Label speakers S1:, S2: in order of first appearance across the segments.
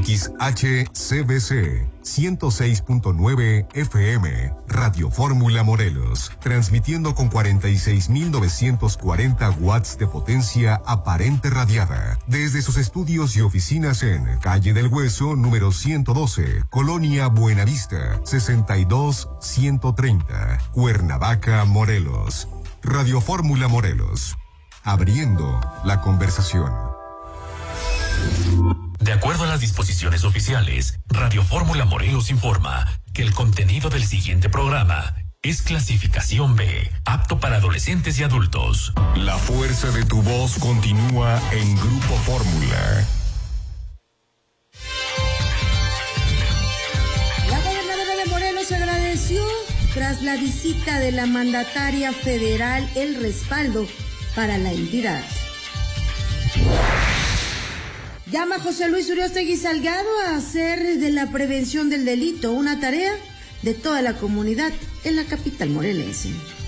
S1: XHCBC 106.9 FM, Radio Fórmula Morelos, transmitiendo con 46.940 watts de potencia aparente radiada, desde sus estudios y oficinas en Calle del Hueso, número 112, Colonia Buenavista, 62130, Cuernavaca, Morelos. Radio Fórmula Morelos, abriendo la conversación.
S2: De acuerdo a las disposiciones oficiales, Radio Fórmula Morelos informa que el contenido del siguiente programa es clasificación B, apto para adolescentes y adultos.
S1: La fuerza de tu voz continúa en Grupo Fórmula.
S3: La gobernadora de Morelos agradeció, tras la visita de la mandataria federal, el respaldo para la entidad. Llama José Luis Uriostegui Salgado a hacer de la prevención del delito una tarea de toda la comunidad en la capital morelense.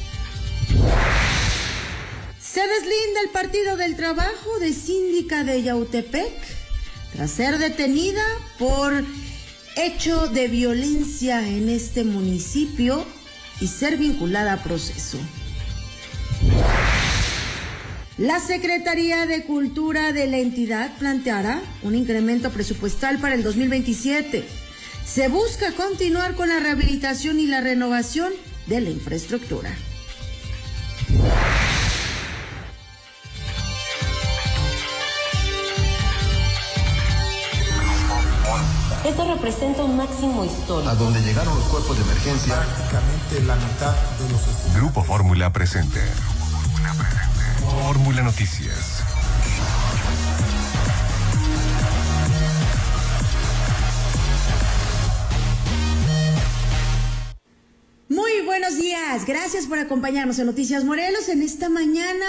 S3: Se deslinda el Partido del Trabajo de síndica de Yautepec tras ser detenida por hecho de violencia en este municipio y ser vinculada a proceso. La Secretaría de Cultura de la entidad planteará un incremento presupuestal para el 2027. Se busca continuar con la rehabilitación y la renovación de la infraestructura.
S4: Esto representa un máximo histórico.
S5: A donde llegaron los cuerpos de emergencia.
S6: Prácticamente la mitad de los estudiantes.
S1: Grupo Fórmula presente. Fórmula Noticias.
S3: Muy buenos días, gracias por acompañarnos en Noticias Morelos en esta mañana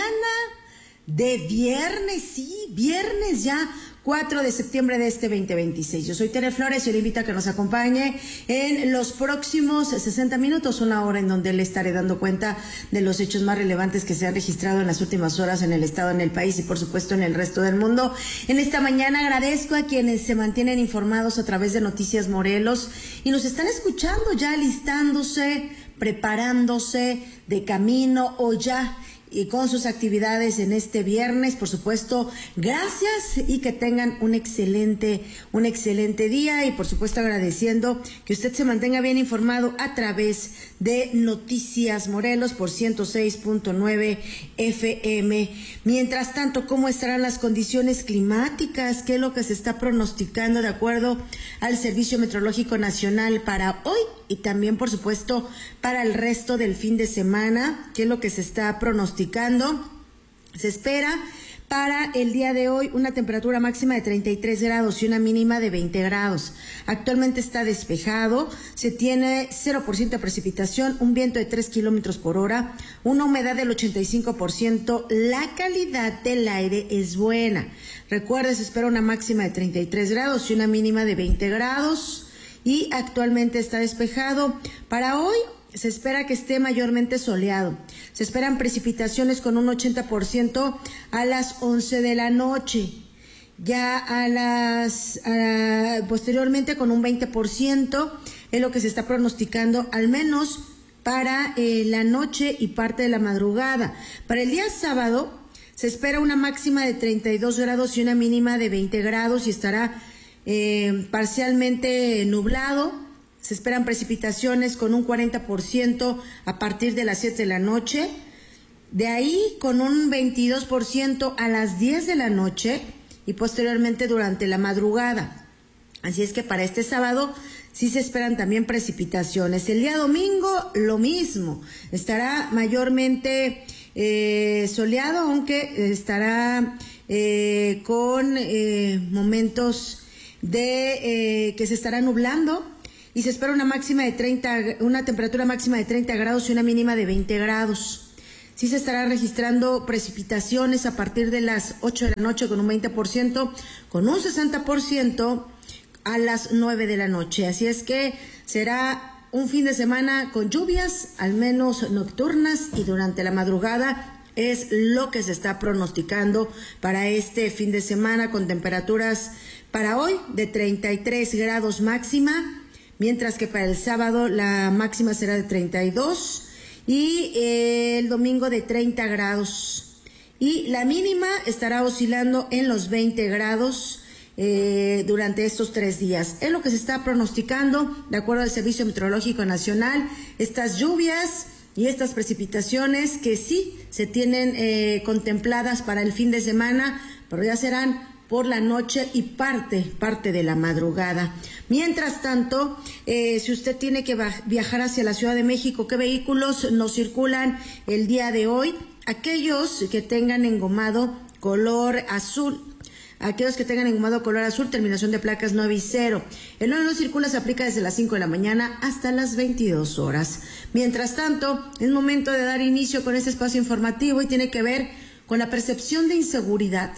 S3: de viernes, sí, viernes ya, 4 de septiembre de este 2026. Yo soy Tere Flores y le invito a que nos acompañe en los próximos 60 minutos, una hora en donde le estaré dando cuenta de los hechos más relevantes que se han registrado en las últimas horas en el estado, en el país y por supuesto en el resto del mundo. En esta mañana agradezco a quienes se mantienen informados a través de Noticias Morelos y nos están escuchando ya alistándose, preparándose de camino o ya y con sus actividades en este viernes. Por supuesto, gracias y que tengan un excelente día y por supuesto agradeciendo que usted se mantenga bien informado a través de Noticias Morelos por 106.9 FM. Mientras tanto, ¿cómo estarán las condiciones climáticas? ¿Qué es lo que se está pronosticando de acuerdo al Servicio Meteorológico Nacional para hoy y también, por supuesto, para el resto del fin de semana? ¿Qué es lo que se está pronosticando? Se espera para el día de hoy una temperatura máxima de 33 grados y una mínima de 20 grados. Actualmente está despejado, se tiene 0% de precipitación, un viento de 3 kilómetros por hora, una humedad del 85%, la calidad del aire es buena. Recuerde, se espera una máxima de 33 grados y una mínima de 20 grados y actualmente está despejado. Para hoy se espera que esté mayormente soleado. Se esperan precipitaciones con un 80% a las 11 de la noche. Ya posteriormente con un 20% es lo que se está pronosticando, al menos para la noche y parte de la madrugada. Para el día sábado se espera una máxima de 32 grados y una mínima de 20 grados y estará parcialmente nublado. Se esperan precipitaciones con un 40% a partir de las 7 de la noche. De ahí con un 22% a las 10 de la noche y posteriormente durante la madrugada. Así es que para este sábado sí se esperan también precipitaciones. El día domingo lo mismo. Estará mayormente soleado, aunque estará con momentos de que se estará nublando. Y se espera una temperatura máxima de 30 grados y una mínima de 20 grados. Sí se estará registrando precipitaciones a partir de las 8 de la noche con un 20%, con un 60% a las 9 de la noche. Así es que será un fin de semana con lluvias, al menos nocturnas y durante la madrugada es lo que se está pronosticando para este fin de semana, con temperaturas para hoy de 33 grados máxima, mientras que para el sábado la máxima será de 32 y el domingo de 30 grados. Y la mínima estará oscilando en los 20 grados durante estos 3 días. Es lo que se está pronosticando, de acuerdo al Servicio Meteorológico Nacional, estas lluvias y estas precipitaciones que sí se tienen contempladas para el fin de semana, pero ya serán por la noche y parte de la madrugada. Mientras tanto, si usted tiene que viajar hacia la Ciudad de México, ¿qué vehículos nos circulan el día de hoy? Aquellos que tengan engomado color azul. Terminación de placas 9 y 0. El 9 no circula, se aplica desde las 5 de la mañana hasta las 22 horas. Mientras tanto, es momento de dar inicio con este espacio informativo y tiene que ver con la percepción de inseguridad,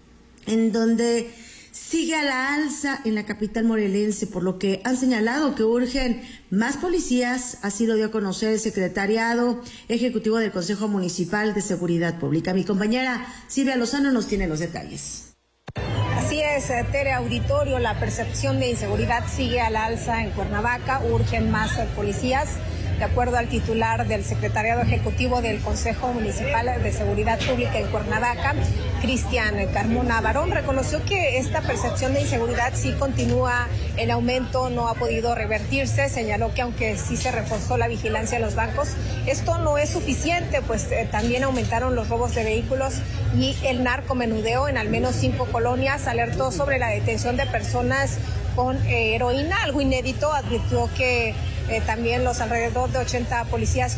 S3: en donde sigue a la alza en la capital morelense, por lo que han señalado que urgen más policías. Así lo dio a conocer el secretariado ejecutivo del Consejo Municipal de Seguridad Pública. Mi compañera Silvia Lozano nos tiene los detalles.
S7: Así es, Tere, auditorio, la percepción de inseguridad sigue a la alza en Cuernavaca, urgen más policías. De acuerdo al titular del Secretariado Ejecutivo del Consejo Municipal de Seguridad Pública en Cuernavaca, Cristian Carmona Barón, reconoció que esta percepción de inseguridad sí continúa en aumento, no ha podido revertirse. Señaló que aunque sí se reforzó la vigilancia en los bancos, esto no es suficiente, pues también aumentaron los robos de vehículos y el narcomenudeo en al menos 5 colonias. Alertó sobre la detención de personas con heroína, algo inédito. Advirtió que también los alrededor de 80 policías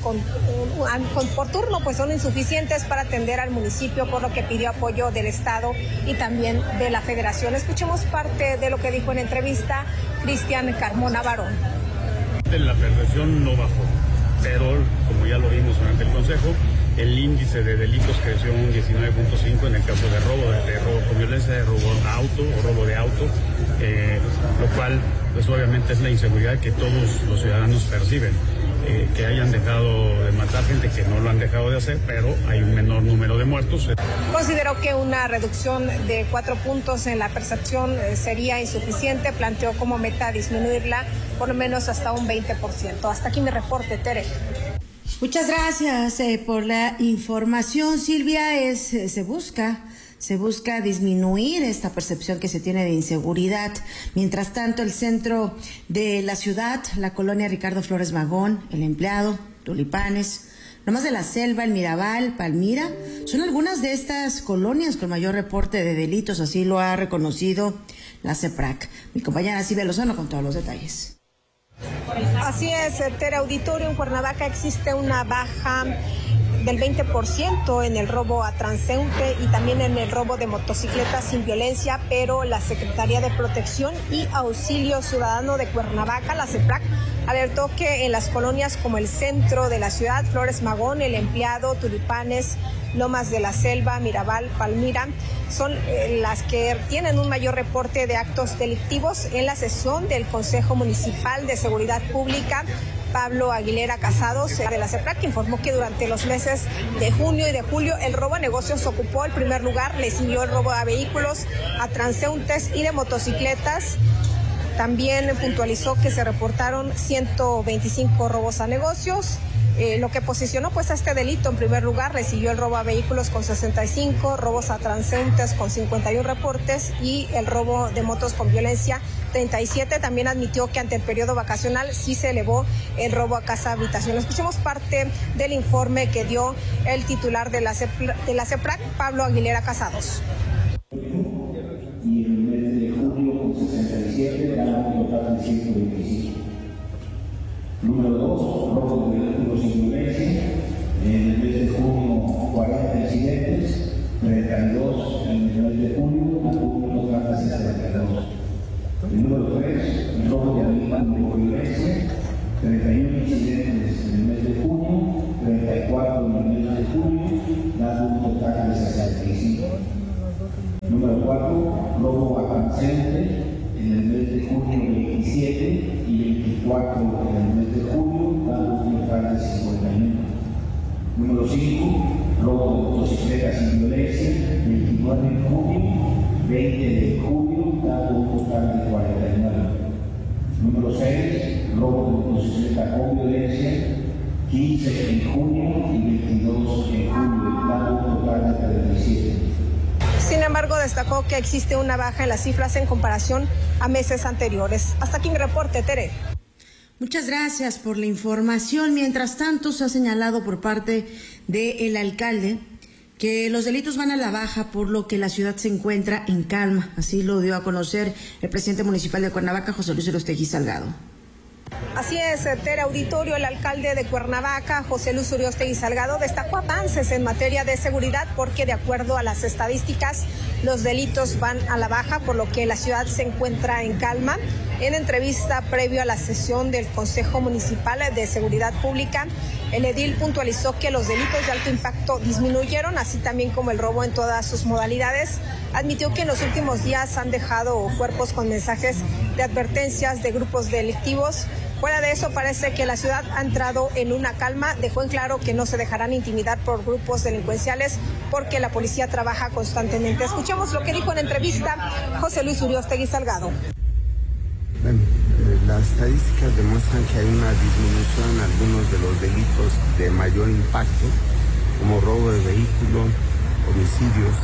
S7: por turno pues son insuficientes para atender al municipio, por lo que pidió apoyo del Estado y también de la Federación. Escuchemos parte de lo que dijo en entrevista Cristian Carmona Barón.
S8: La percepción no bajó, pero como ya lo vimos durante el Consejo, el índice de delitos creció un 19.5 en el caso de robo con violencia, de robo de auto, lo cual pues obviamente es la inseguridad que todos los ciudadanos perciben, que hayan dejado de matar gente, que no lo han dejado de hacer, pero hay un menor número de muertos.
S7: Consideró que una reducción de 4 puntos en la percepción sería insuficiente. Planteó como meta disminuirla por lo menos hasta un 20%. Hasta aquí mi reporte, Tere.
S3: Muchas gracias por la información, Silvia. Se busca disminuir esta percepción que se tiene de inseguridad. Mientras tanto, el centro de la ciudad, la colonia Ricardo Flores Magón, El Empleado, Tulipanes, Lomas de la Selva, El Mirabal, Palmira, son algunas de estas colonias con mayor reporte de delitos. Así lo ha reconocido la CEPRAC. Mi compañera Silvia Lozano con todos los detalles.
S7: Así es, Tere, auditorio, en Cuernavaca existe una baja del 20% en el robo a transeúnte y también en el robo de motocicletas sin violencia, pero la Secretaría de Protección y Auxilio Ciudadano de Cuernavaca, la CEPRAC, alertó que en las colonias como el centro de la ciudad, Flores Magón, El Empleado, Tulipanes, Lomas de la Selva, Mirabal, Palmira, son las que tienen un mayor reporte de actos delictivos. En la sesión del Consejo Municipal de Seguridad Pública, Pablo Aguilera Casados, de la CEPRAC, informó que durante los meses de junio y de julio el robo a negocios ocupó el primer lugar, le siguió el robo a vehículos, a transeúntes y de motocicletas. También puntualizó que se reportaron 125 robos a negocios, lo que posicionó pues a este delito en primer lugar. Le siguió el robo a vehículos con 65, robos a transeúntes con 51 reportes y el robo de motos con violencia 37. También admitió que ante el periodo vacacional sí se elevó el robo a casa habitación. Escuchemos parte del informe que dio el titular de la CEPRAC, Pablo Aguilera Casados.
S9: Y en el mes de julio con 67 ganamos un total de 125. Número 2, robo de vehículos sin violencia. En el mes de junio 40 incidentes, 32 en el mes de julio, un total de 62. El número 3, robo de vehículos con violencia, 31 incidentes en el mes de junio, 34 en el mes de julio, dando un total de 65. Número 4, robo a transeúnte en el mes de junio 27 y 24 en el mes de julio, dando un total de 51. Número 5, robo de 19 en junio, 20 de julio, dando un total de 49. Número 6, robo de motocicleta con violencia, 15 en junio y 22 en julio, dando un total de 37.
S7: Sin embargo, destacó que existe una baja en las cifras en comparación a meses anteriores. Hasta aquí mi reporte, Tere.
S3: Muchas gracias por la información. Mientras tanto, se ha señalado por parte del alcalde que los delitos van a la baja, por lo que la ciudad se encuentra en calma. Así lo dio a conocer el presidente municipal de Cuernavaca, José Luis Uriostegui Salgado.
S7: Así es, Tere Auditorio, el alcalde de Cuernavaca, José Luis Uriostegui Salgado, destacó avances en materia de seguridad porque de acuerdo a las estadísticas, los delitos van a la baja, por lo que la ciudad se encuentra en calma. En entrevista previo a la sesión del Consejo Municipal de Seguridad Pública, el edil puntualizó que los delitos de alto impacto disminuyeron, así también como el robo en todas sus modalidades. Admitió que en los últimos días han dejado cuerpos con mensajes de advertencias de grupos delictivos. Fuera de eso, parece que la ciudad ha entrado en una calma. Dejó en claro que no se dejarán intimidar por grupos delincuenciales porque la policía trabaja constantemente. Escuchemos lo que dijo en entrevista José Luis Uriostegui Salgado.
S10: Bueno, las estadísticas demuestran que hay una disminución en algunos de los delitos de mayor impacto, como robo de vehículo, homicidios,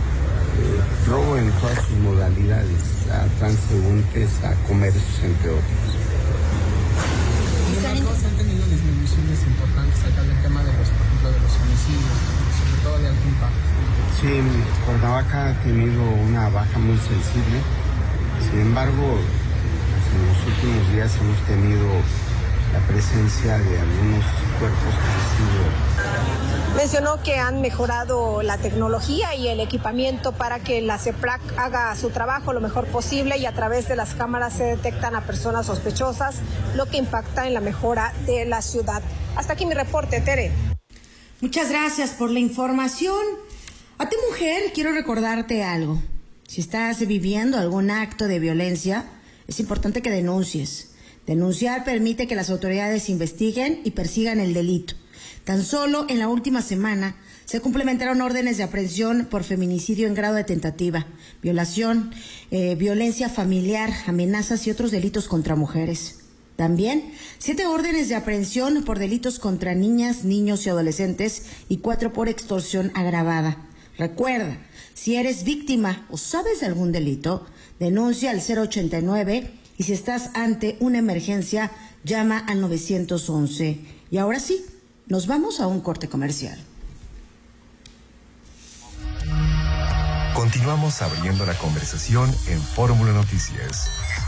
S10: robo en todas sus modalidades, a transeúntes, a comercios, entre otros.
S11: Sin embargo, se han tenido disminuciones importantes acá en el tema de los, por ejemplo, de los homicidios, sobre todo de alto impacto.
S10: Sí, Cuernavaca ha tenido una baja muy sensible. Sin embargo, en los últimos días hemos tenido la presencia de algunos cuerpos que han sido...
S7: Mencionó que han mejorado la tecnología y el equipamiento para que la CEPRAC haga su trabajo lo mejor posible y a través de las cámaras se detectan a personas sospechosas, lo que impacta en la mejora de la ciudad. Hasta aquí mi reporte, Tere.
S3: Muchas gracias por la información. A ti, mujer, quiero recordarte algo. Si estás viviendo algún acto de violencia, es importante que denuncies. Denunciar permite que las autoridades investiguen y persigan el delito. Tan solo en la última semana se complementaron órdenes de aprehensión por feminicidio en grado de tentativa, violación, violencia familiar, amenazas y otros delitos contra mujeres. También 7 órdenes de aprehensión por delitos contra niñas, niños y adolescentes y 4 por extorsión agravada. Recuerda, si eres víctima o sabes de algún delito, denuncia al 089 y si estás ante una emergencia, llama al 911. Y ahora sí, nos vamos a un corte comercial.
S1: Continuamos abriendo la conversación en Fórmula Noticias.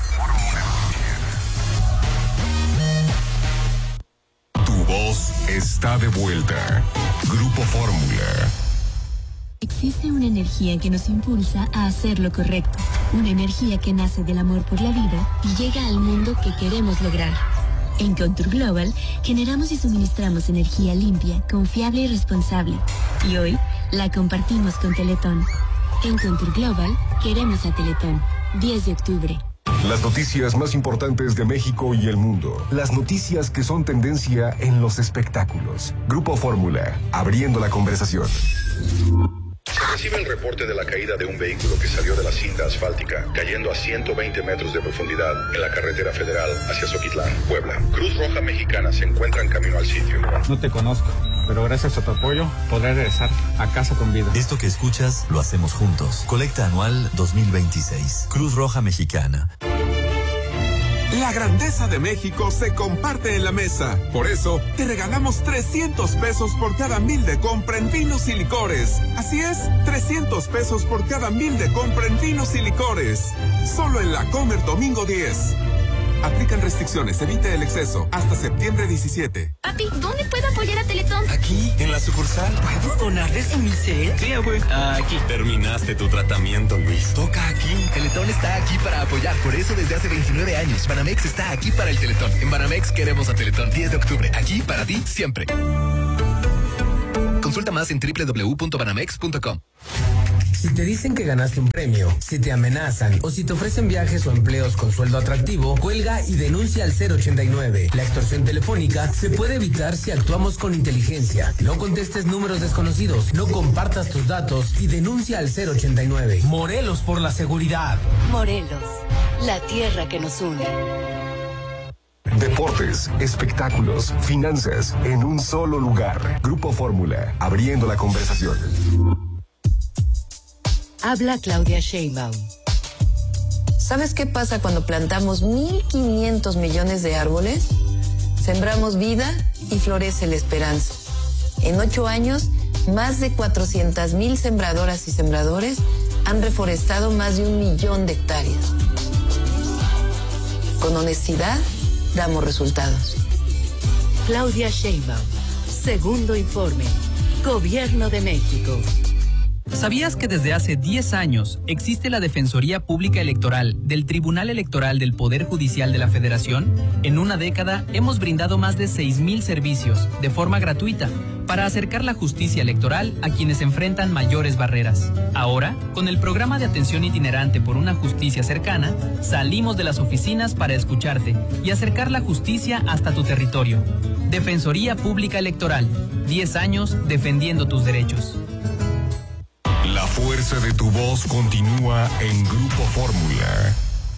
S1: Tu voz está de vuelta. Grupo Fórmula.
S12: Existe una energía que nos impulsa a hacer lo correcto. Una energía que nace del amor por la vida y llega al mundo que queremos lograr. En Contour Global generamos y suministramos energía limpia, confiable y responsable. Y hoy la compartimos con Teletón. En Contour Global queremos a Teletón. 10 de octubre.
S1: Las noticias más importantes de México y el mundo. Las noticias que son tendencia en los espectáculos. Grupo Fórmula, abriendo la conversación.
S13: Se recibe el reporte de la caída de un vehículo que salió de la cinta asfáltica, cayendo a 120 metros de profundidad en la carretera federal hacia Zoquitlán, Puebla. Cruz Roja Mexicana se encuentra en camino al sitio.
S14: No te conozco, pero gracias a tu apoyo podré regresar a casa con vida.
S15: Esto que escuchas lo hacemos juntos. Colecta anual 2026. Cruz Roja Mexicana.
S16: La grandeza de México se comparte en la mesa. Por eso, te regalamos 300 pesos por cada 1,000 de compra en vinos y licores. Así es, 300 pesos por cada 1,000 de compra en vinos y licores. Solo en La Comer domingo 10. Aplican restricciones, evite el exceso. Hasta septiembre 17.
S17: Papi, ¿dónde puedo apoyar a Teletón?
S18: Aquí, en la sucursal.
S17: ¿Puedo donar de su Unicel?
S18: Sí, güey. Aquí. Terminaste tu tratamiento, Luis. Toca aquí.
S19: Teletón está aquí para apoyar. Por eso desde hace 29 años. Banamex está aquí para el Teletón. En Banamex queremos a Teletón. 10 de octubre. Aquí para ti, siempre. Consulta más en www.banamex.com.
S20: Si te dicen que ganaste un premio, si te amenazan o si te ofrecen viajes o empleos con sueldo atractivo, cuelga y denuncia al 089. La extorsión telefónica se puede evitar si actuamos con inteligencia. No contestes números desconocidos, no compartas tus datos y denuncia al 089. Morelos por la seguridad.
S21: Morelos, la tierra que nos une.
S1: Deportes, espectáculos, finanzas, en un solo lugar. Grupo Fórmula, abriendo la conversación.
S21: Habla Claudia Sheinbaum.
S22: ¿Sabes qué pasa cuando plantamos 1.500 millones de árboles? Sembramos vida y florece la esperanza. En 8 años, más de 400,000 sembradoras y sembradores han reforestado más de 1 millón de hectáreas. Con honestidad, damos resultados.
S21: Claudia Sheinbaum, segundo informe, Gobierno de México.
S23: ¿Sabías que desde hace 10 años existe la Defensoría Pública Electoral del Tribunal Electoral del Poder Judicial de la Federación? En una década hemos brindado más de 6,000 servicios de forma gratuita para acercar la justicia electoral a quienes enfrentan mayores barreras. Ahora, con el programa de atención itinerante por una justicia cercana, salimos de las oficinas para escucharte y acercar la justicia hasta tu territorio. Defensoría Pública Electoral, 10 años defendiendo tus derechos.
S1: La fuerza de tu voz continúa en Grupo Fórmula.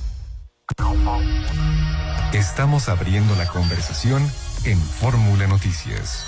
S1: Estamos abriendo la conversación en Fórmula Noticias.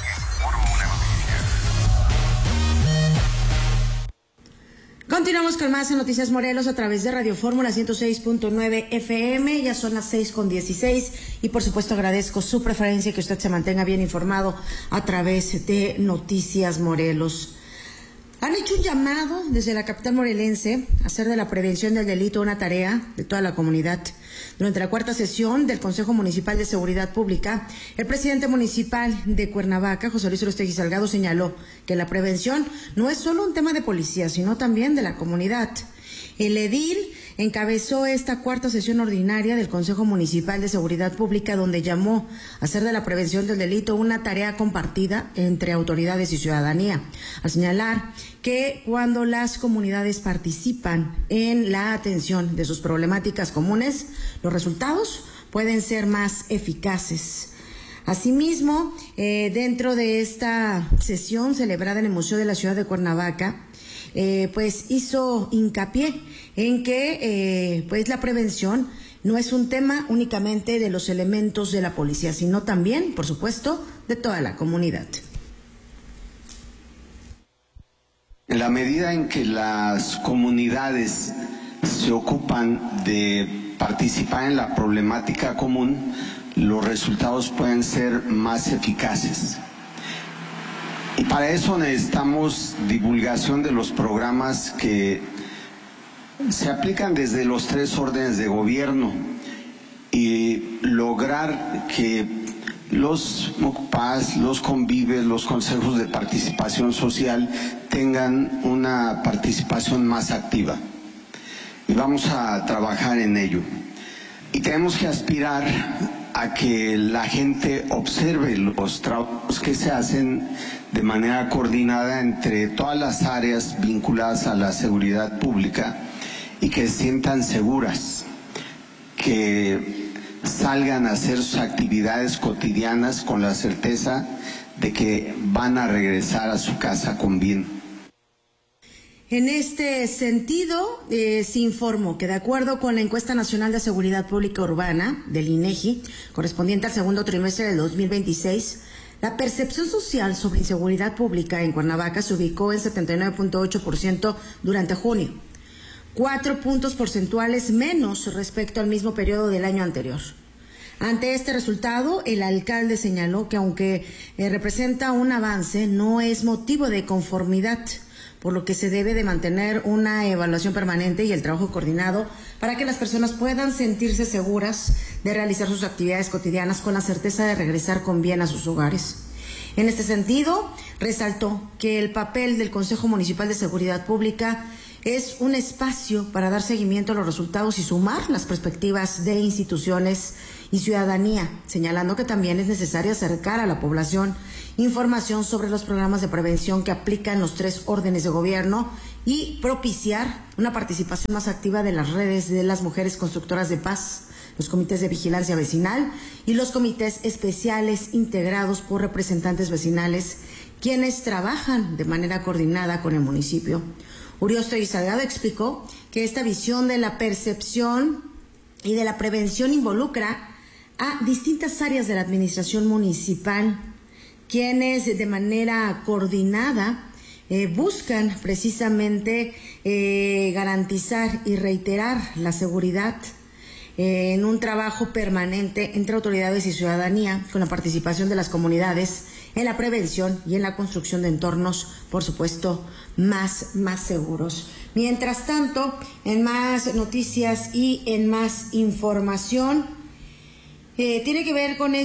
S3: Continuamos con más en Noticias Morelos a través de Radio Fórmula 106.9 FM. Ya son las 6:16 y por supuesto agradezco su preferencia, que usted se mantenga bien informado a través de Noticias Morelos. Han hecho un llamado desde la capital morelense a hacer de la prevención del delito una tarea de toda la comunidad. Durante la cuarta sesión del Consejo Municipal de Seguridad Pública, el presidente municipal de Cuernavaca, José Luis Aróstegui Salgado, señaló que la prevención no es solo un tema de policía, sino también de la comunidad. El edil encabezó esta cuarta sesión ordinaria del Consejo Municipal de Seguridad Pública, donde llamó a hacer de la prevención del delito una tarea compartida entre autoridades y ciudadanía, al señalar que cuando las comunidades participan en la atención de sus problemáticas comunes, los resultados pueden ser más eficaces. Asimismo, dentro de esta sesión celebrada en el Museo de la Ciudad de Cuernavaca, pues hizo hincapié en que pues la prevención no es un tema únicamente de los elementos de la policía, sino también, por supuesto, de toda la comunidad.
S10: En la medida en que las comunidades se ocupan de participar en la problemática común, los resultados pueden ser más eficaces. Y para eso necesitamos divulgación de los programas que se aplican desde los 3 órdenes de gobierno y lograr que los MOCPAS, los convives, los consejos de participación social tengan una participación más activa. Y vamos a trabajar en ello. Y tenemos que aspirar a que la gente observe los trabajos que se hacen de manera coordinada entre todas las áreas vinculadas a la seguridad pública y que se sientan seguras, que salgan a hacer sus actividades cotidianas con la certeza de que van a regresar a su casa con bien.
S3: En este sentido, se informó que de acuerdo con la encuesta nacional de seguridad pública urbana del INEGI, correspondiente al segundo trimestre del 2026, la percepción social sobre inseguridad pública en Cuernavaca se ubicó en 79.8% durante junio, 4 puntos porcentuales menos respecto al mismo periodo del año anterior. Ante este resultado, el alcalde señaló que aunque representa un avance, no es motivo de conformidad, por lo que se debe de mantener una evaluación permanente y el trabajo coordinado para que las personas puedan sentirse seguras de realizar sus actividades cotidianas con la certeza de regresar con bien a sus hogares. En este sentido, resaltó que el papel del Consejo Municipal de Seguridad Pública es un espacio para dar seguimiento a los resultados y sumar las perspectivas de instituciones y ciudadanía, señalando que también es necesario acercar a la población información sobre los programas de prevención que aplican los 3 órdenes de gobierno y propiciar una participación más activa de las redes de las mujeres constructoras de paz, los comités de vigilancia vecinal y los comités especiales integrados por representantes vecinales, quienes trabajan de manera coordinada con el municipio. Urioste Salgado explicó que esta visión de la percepción y de la prevención involucra a distintas áreas de la administración municipal, quienes de manera coordinada buscan precisamente garantizar y reiterar la seguridad en un trabajo permanente entre autoridades y ciudadanía, con la participación de las comunidades en la prevención y en la construcción de entornos, por supuesto, más seguros. Mientras tanto, en más noticias y en más información, tiene que ver con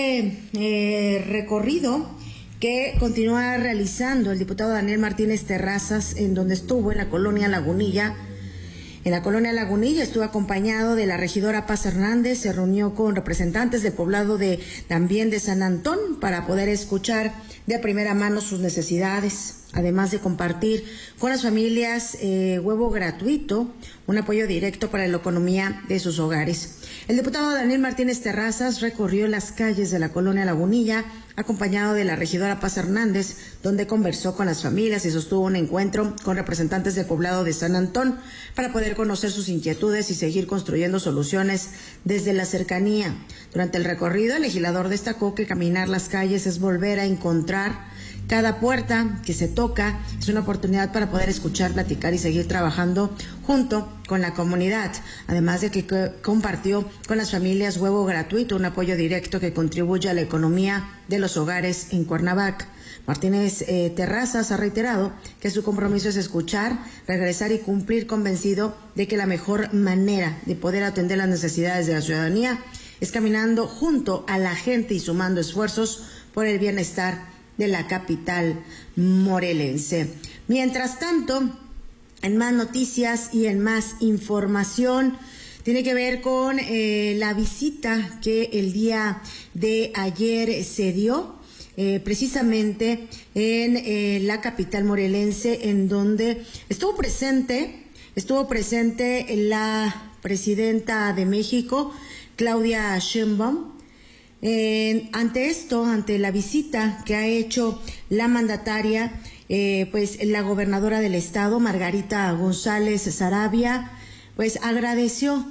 S3: este recorrido que continúa realizando el diputado Daniel Martínez Terrazas, en donde estuvo en la colonia Lagunilla. En la colonia Lagunilla estuvo acompañado de la regidora Paz Hernández, se reunió con representantes del poblado también de San Antón para poder escuchar de primera mano sus necesidades, además de compartir con las familias huevo gratuito, un apoyo directo para la economía de sus hogares. El diputado Daniel Martínez Terrazas recorrió las calles de la colonia Lagunilla, acompañado de la regidora Paz Hernández, donde conversó con las familias y sostuvo un encuentro con representantes del poblado de San Antón para poder conocer sus inquietudes y seguir construyendo soluciones desde la cercanía. Durante el recorrido, el legislador destacó que caminar las calles es volver a encontrar cada puerta que se toca, es una oportunidad para poder escuchar, platicar y seguir trabajando junto con la comunidad. Además de que compartió con las familias huevo gratuito, un apoyo directo que contribuye a la economía de los hogares en Cuernavaca. Martínez Terrazas ha reiterado que su compromiso es escuchar, regresar y cumplir, convencido de que la mejor manera de poder atender las necesidades de la ciudadanía es caminando junto a la gente y sumando esfuerzos por el bienestar de la capital morelense. Mientras tanto, en más noticias y en más información, tiene que ver con la visita que el día de ayer se dio precisamente en la capital morelense, en donde estuvo presente la presidenta de México, Claudia Sheinbaum. Ante la visita que ha hecho la mandataria, pues la gobernadora del estado, Margarita González Sarabia, pues agradeció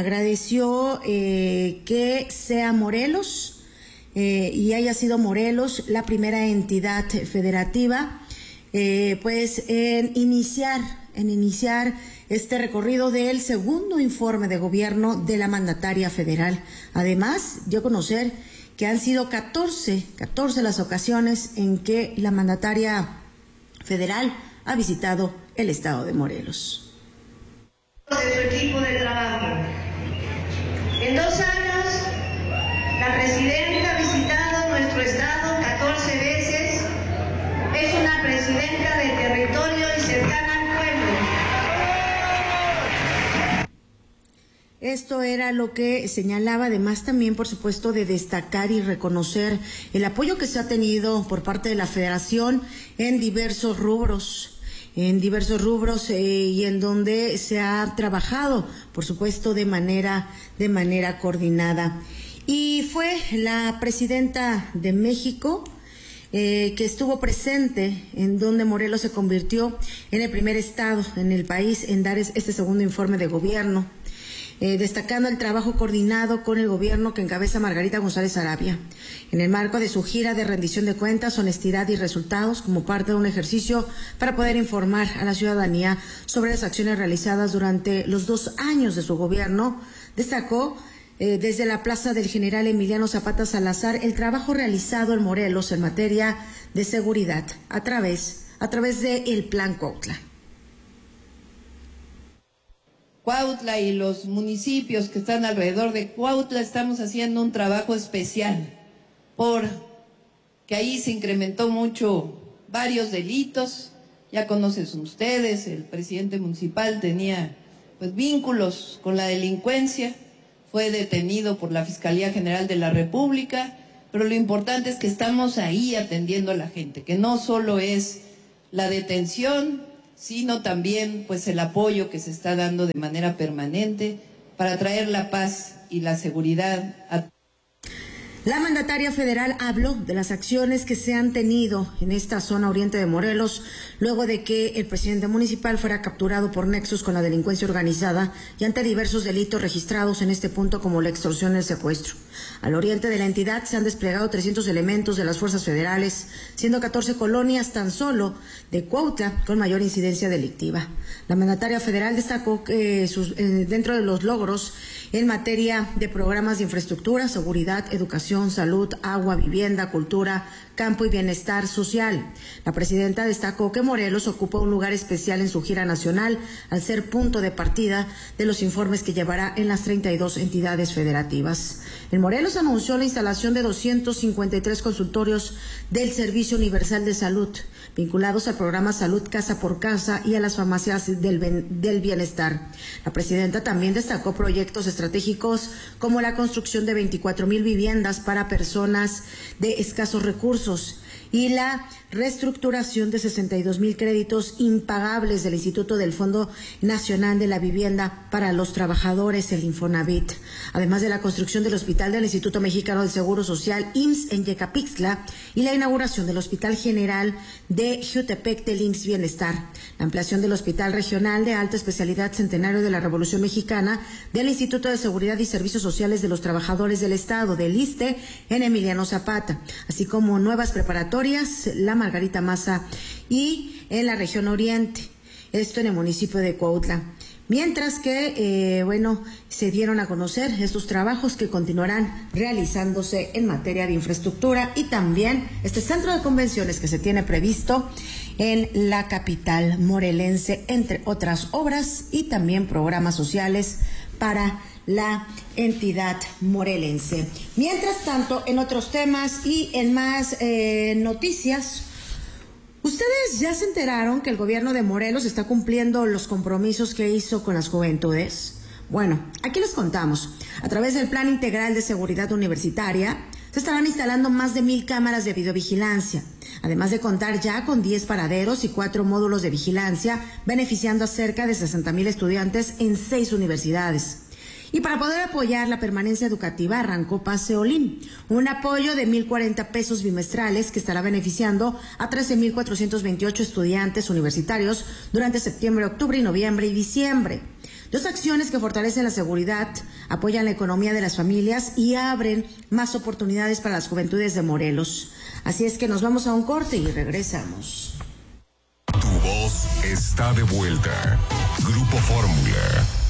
S3: que sea Morelos y haya sido Morelos la primera entidad federativa, pues en iniciar este recorrido del segundo informe de gobierno de la mandataria federal. Además, dio a conocer que han sido 14 las ocasiones en que la mandataria federal ha visitado el estado de Morelos.
S2: De su equipo de trabajo. En 2 años, la presidenta ha visitado nuestro estado 14 veces. Es una presidenta de territorio y cercana al pueblo.
S3: Esto era lo que señalaba, además también, por supuesto, de destacar y reconocer el apoyo que se ha tenido por parte de la Federación en diversos rubros y en donde se ha trabajado, por supuesto, de manera coordinada. Y fue la presidenta de México que estuvo presente, en donde Morelos se convirtió en el primer estado en el país en dar este segundo informe de gobierno, destacando el trabajo coordinado con el gobierno que encabeza Margarita González Sarabia, en el marco de su gira de rendición de cuentas, honestidad y resultados, como parte de un ejercicio para poder informar a la ciudadanía sobre las acciones realizadas durante los 2 años de su gobierno. Destacó desde la Plaza del General Emiliano Zapata Salazar el trabajo realizado en Morelos en materia de seguridad a través de el Plan Cuautla.
S4: Cuautla y los municipios que están alrededor de Cuautla estamos haciendo un trabajo especial porque ahí se incrementó mucho varios delitos. Ya conocen ustedes, el presidente municipal tenía pues vínculos con la delincuencia, fue detenido por la Fiscalía General de la República, pero lo importante es que estamos ahí atendiendo a la gente, que no solo es la detención, sino también pues el apoyo que se está dando de manera permanente para traer la paz y la seguridad a
S3: La mandataria federal habló de las acciones que se han tenido en esta zona oriente de Morelos luego de que el presidente municipal fuera capturado por nexos con la delincuencia organizada y ante diversos delitos registrados en este punto como la extorsión y el secuestro. Al oriente de la entidad se han desplegado 300 elementos de las fuerzas federales, siendo 14 colonias tan solo de Cuautla con mayor incidencia delictiva. La mandataria federal destacó que dentro de los logros en materia de programas de infraestructura, seguridad, educación, salud, agua, vivienda, cultura, campo y bienestar social. La presidenta destacó que Morelos ocupa un lugar especial en su gira nacional al ser punto de partida de los informes que llevará en las 32 entidades federativas. En Morelos anunció la instalación de 253 consultorios del Servicio Universal de Salud, vinculados al programa Salud Casa por Casa y a las farmacias del bienestar. La presidenta también destacó proyectos estratégicos como la construcción de 24,000 viviendas para personas de escasos recursos y la reestructuración de 62,000 créditos impagables del Instituto del Fondo Nacional de la Vivienda para los Trabajadores, el Infonavit, además de la construcción del Hospital del Instituto Mexicano del Seguro Social, IMSS, en Yecapixtla, y la inauguración del Hospital General de Jutepec del IMSS Bienestar, la ampliación del Hospital Regional de Alta Especialidad Centenario de la Revolución Mexicana del Instituto de Seguridad y Servicios Sociales de los Trabajadores del Estado, del ISSSTE, en Emiliano Zapata, así como nuevas preparatorias, la Margarita Maza y en la región oriente, esto en el municipio de Cuautla. Mientras que, se dieron a conocer estos trabajos que continuarán realizándose en materia de infraestructura y también este centro de convenciones que se tiene previsto en la capital morelense, entre otras obras y también programas sociales para la entidad morelense. Mientras tanto, en otros temas y en más noticias, ¿ustedes ya se enteraron que el gobierno de Morelos está cumpliendo los compromisos que hizo con las juventudes? Bueno, aquí les contamos. A través del Plan Integral de Seguridad Universitaria, se estarán instalando más de 1,000 cámaras de videovigilancia, además de contar ya con 10 paraderos y 4 módulos de vigilancia, beneficiando a cerca de 60,000 estudiantes en 6 universidades. Y para poder apoyar la permanencia educativa arrancó Pase Olim, un apoyo de 1,040 pesos bimestrales que estará beneficiando a 13,428 estudiantes universitarios durante septiembre, octubre, noviembre y diciembre. 2 acciones que fortalecen la seguridad, apoyan la economía de las familias y abren más oportunidades para las juventudes de Morelos. Así es que nos vamos a un corte y regresamos.
S1: Tu voz está de vuelta. Grupo Fórmula.